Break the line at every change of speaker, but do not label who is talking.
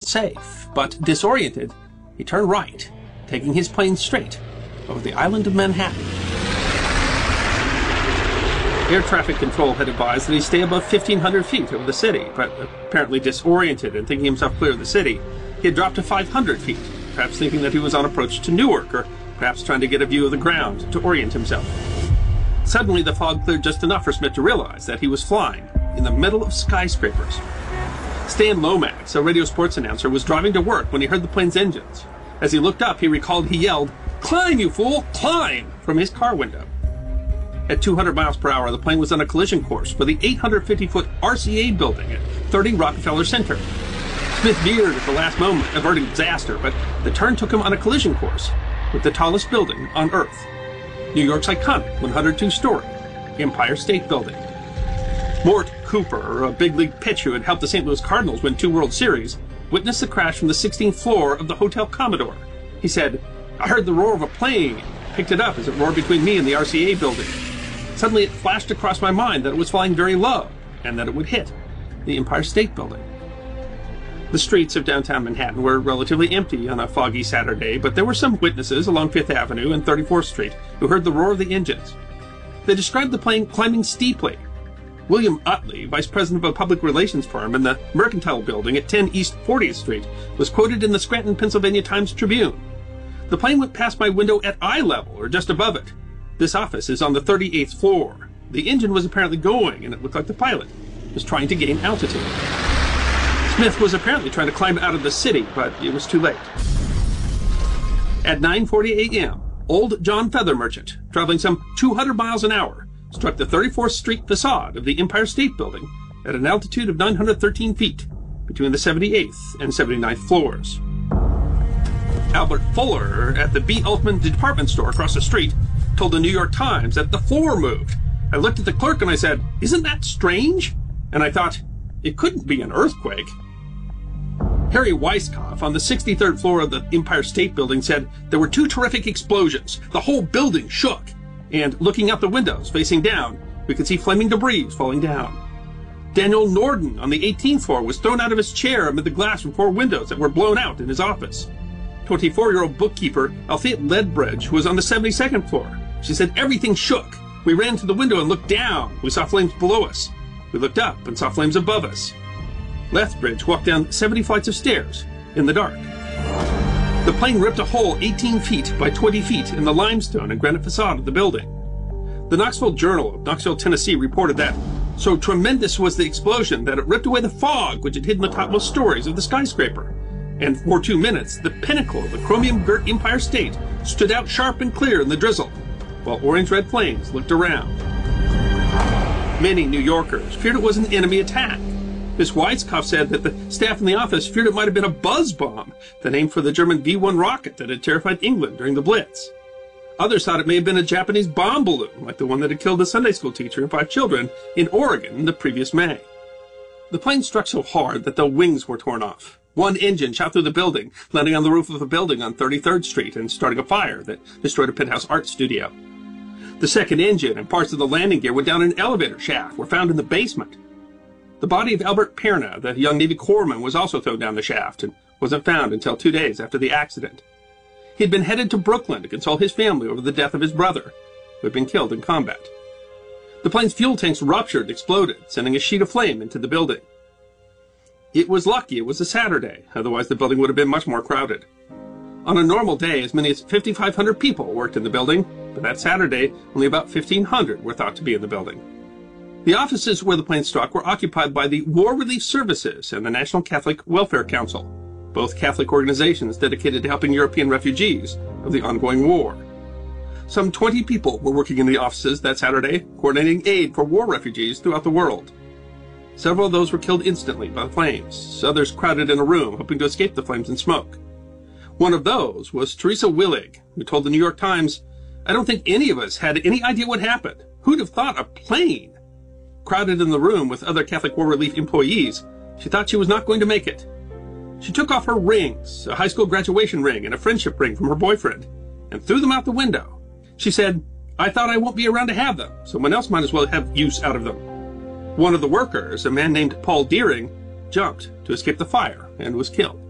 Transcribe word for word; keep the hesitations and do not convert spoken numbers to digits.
safe, but disoriented, he turned right, taking his plane straight over the island of Manhattan. Air traffic control had advised that he stay above fifteen hundred feet over the city, but apparently disoriented and thinking himself clear of the city, he had dropped to five hundred feet, perhaps thinking that he was on approach to Newark, or perhaps trying to get a view of the ground to orient himself. Suddenly, the fog cleared just enough for Smith to realize that he was flying in the middle of skyscrapers. Stan Lomax, a radio sports announcer, was driving to work when he heard the plane's engines. As he looked up, he recalled he yelled, "Climb, you fool, climb!" from his car window. At two hundred miles per hour, the plane was on a collision course for the eight hundred fifty foot R C A building at thirty Rockefeller Center. Smith veered at the last moment, averting disaster, but the turn took him on a collision course with the tallest building on Earth, New York's iconic one hundred two story Empire State Building. Mort Cooper, a big league pitcher who had helped the Saint Louis Cardinals win two World Series, witnessed the crash from the sixteenth floor of the Hotel Commodore. He said, "I heard the roar of a plane, picked it up as it roared between me and the R C A building. Suddenly it flashed across my mind that it was flying very low and that it would hit the Empire State Building." The streets of downtown Manhattan were relatively empty on a foggy Saturday, but there were some witnesses along Fifth Avenue and thirty-fourth Street who heard the roar of the engines. They described the plane climbing steeply. William Utley, vice president of a public relations firm in the Mercantile Building at ten East fortieth Street, was quoted in the Scranton, Pennsylvania Times-Tribune. "The plane went past my window at eye level, or just above it. This office is on the thirty-eighth floor. The engine was apparently going, and it looked like the pilot was trying to gain altitude." Smith was apparently trying to climb out of the city, but it was too late. At nine forty a m, old John Feather Merchant, traveling some two hundred miles an hour, struck the thirty-fourth Street facade of the Empire State Building at an altitude of nine hundred thirteen feet, between the seventy-eighth and seventy-ninth floors. Albert Fuller, at the B. Altman department store across the street, told the New York Times that the floor moved. "I looked at the clerk and I said, 'Isn't that strange?' And I thought, it couldn't be an earthquake." Harry Weisskopf, on the sixty-third floor of the Empire State Building, said there were two terrific explosions. The whole building shook. And looking out the windows, facing down, we could see flaming debris falling down. Daniel Norden, on the eighteenth floor, was thrown out of his chair amid the glass from four windows that were blown out in his office. twenty-four-year-old bookkeeper Althea Ledbridge was on the seventy-second floor. She said everything shook. "We ran to the window and looked down. We saw flames below us. We looked up and saw flames above us." Lethbridge walked down seventy flights of stairs in the dark. The plane ripped a hole eighteen feet by twenty feet in the limestone and granite facade of the building. The Knoxville Journal of Knoxville, Tennessee reported that so tremendous was the explosion that it ripped away the fog which had hidden the topmost stories of the skyscraper. And for two minutes, the pinnacle of the chromium-girt Empire State stood out sharp and clear in the drizzle, while orange-red flames looked around. Many New Yorkers feared it was an enemy attack. Miss Weisskopf said that the staff in the office feared it might have been a buzz bomb, the name for the German V one rocket that had terrified England during the Blitz. Others thought it may have been a Japanese bomb balloon, like the one that had killed a Sunday school teacher and five children in Oregon the previous May. The plane struck so hard that the wings were torn off. One engine shot through the building, landing on the roof of a building on thirty-third Street and starting a fire that destroyed a penthouse art studio. The second engine and parts of the landing gear went down an elevator shaft, were found in the basement. The body of Albert Perna, the young Navy corpsman, was also thrown down the shaft and wasn't found until two days after the accident. He had been headed to Brooklyn to console his family over the death of his brother, who had been killed in combat. The plane's fuel tanks ruptured and exploded, sending a sheet of flame into the building. It was lucky it was a Saturday, otherwise the building would have been much more crowded. On a normal day, as many as fifty-five hundred people worked in the building, but that Saturday, only about fifteen hundred were thought to be in the building. The offices where the plane struck were occupied by the War Relief Services and the National Catholic Welfare Council, both Catholic organizations dedicated to helping European refugees of the ongoing war. Some twenty people were working in the offices that Saturday, coordinating aid for war refugees throughout the world. Several of those were killed instantly by the flames, others crowded in a room hoping to escape the flames and smoke. One of those was Teresa Willig, who told the New York Times, "I don't think any of us had any idea what happened. Who'd have thought a plane?" Crowded in the room with other Catholic War Relief employees, she thought she was not going to make it. She took off her rings, a high school graduation ring and a friendship ring from her boyfriend, and threw them out the window. She said, "I thought I won't be around to have them. Someone else might as well have use out of them." One of the workers, a man named Paul Deering, jumped to escape the fire and was killed.